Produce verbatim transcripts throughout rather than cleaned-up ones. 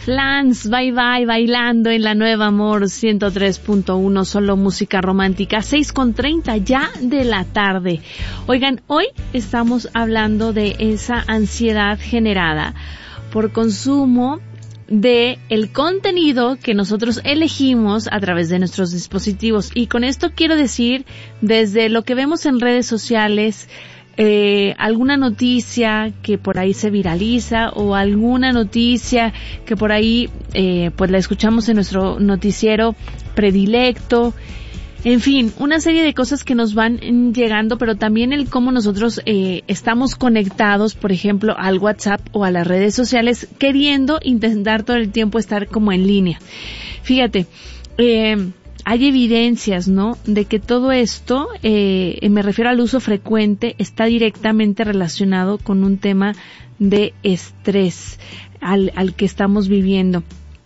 Flans, bye bye, bailando en la Nueva Amor ciento tres punto uno, solo música romántica, seis con treinta ya de la tarde. Oigan, hoy estamos hablando de esa ansiedad generada por consumo de el contenido que nosotros elegimos a través de nuestros dispositivos. Y con esto quiero decir, desde lo que vemos en redes sociales, Eh, alguna noticia que por ahí se viraliza o alguna noticia que por ahí eh, pues la escuchamos en nuestro noticiero predilecto, en fin, una serie de cosas que nos van llegando, pero también el cómo nosotros eh, estamos conectados, por ejemplo, al WhatsApp o a las redes sociales, queriendo intentar todo el tiempo estar como en línea. Fíjate, eh hay evidencias, ¿no?, de que todo esto, eh, me refiero al uso frecuente, está directamente relacionado con un tema de estrés al, al que estamos viviendo.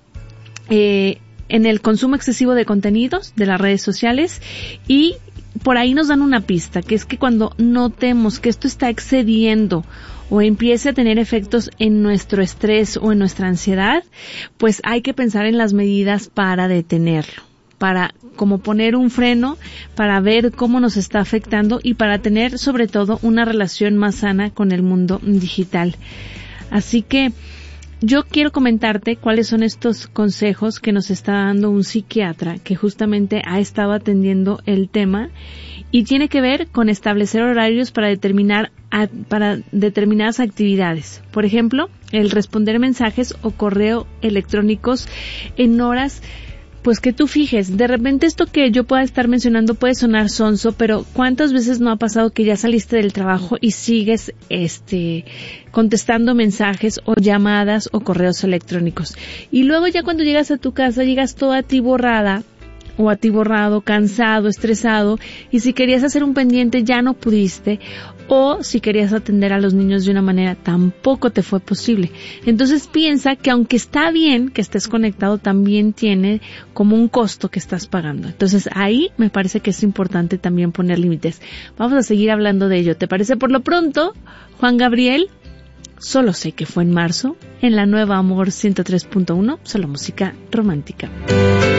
Eh, en el consumo excesivo de contenidos de las redes sociales, y por ahí nos dan una pista, que es que cuando notemos que esto está excediendo o empiece a tener efectos en nuestro estrés o en nuestra ansiedad, pues hay que pensar en las medidas para detenerlo, para como poner un freno, para ver cómo nos está afectando y para tener sobre todo una relación más sana con el mundo digital. Así que yo quiero comentarte cuáles son estos consejos que nos está dando un psiquiatra que justamente ha estado atendiendo el tema y tiene que ver con establecer horarios para determinar a, para determinadas actividades. Por ejemplo, el responder mensajes o correo electrónicos en horas pues que tú fijes. De repente esto que yo pueda estar mencionando puede sonar sonso, pero ¿cuántas veces no ha pasado que ya saliste del trabajo y sigues este contestando mensajes o llamadas o correos electrónicos? Y luego ya cuando llegas a tu casa llegas toda atiborrada o atiborrado, cansado, estresado, y si querías hacer un pendiente ya no pudiste, o si querías atender a los niños de una manera tampoco te fue posible. Entonces piensa que aunque está bien que estés conectado, también tiene como un costo que estás pagando. Entonces ahí me parece que es importante también poner límites. Vamos a seguir hablando de ello. ¿Te parece? Por lo pronto, Juan Gabriel, solo sé que fue en marzo, en la Nueva Amor ciento tres punto uno, solo música romántica.